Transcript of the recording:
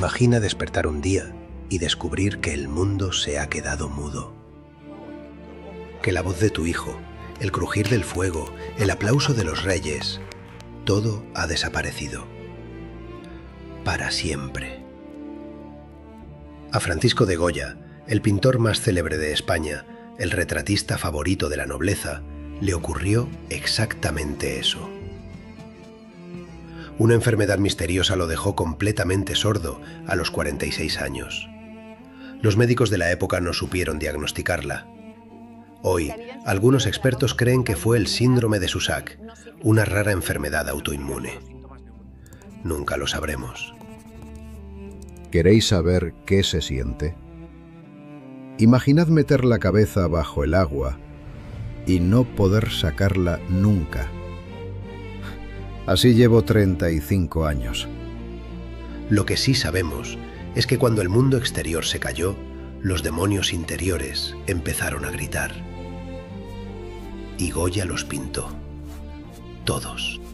Imagina despertar un día y descubrir que el mundo se ha quedado mudo. Que la voz de tu hijo, el crujir del fuego, el aplauso de los reyes, todo ha desaparecido. Para siempre. A Francisco de Goya, el pintor más célebre de España, el retratista favorito de la nobleza, le ocurrió exactamente eso. Una enfermedad misteriosa lo dejó completamente sordo a los 46 años. Los médicos de la época no supieron diagnosticarla. Hoy, algunos expertos creen que fue el síndrome de Susak, una rara enfermedad autoinmune. Nunca lo sabremos. ¿Queréis saber qué se siente? Imaginad meter la cabeza bajo el agua y no poder sacarla nunca. Así llevo 35 años. Lo que sí sabemos es que cuando el mundo exterior se cayó, los demonios interiores empezaron a gritar. Y Goya los pintó. Todos.